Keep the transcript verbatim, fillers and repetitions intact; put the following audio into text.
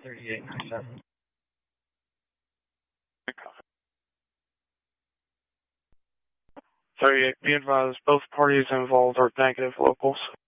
thirty-eight ninety-seven. thirty-eight, be advised, both parties involved are negative locals.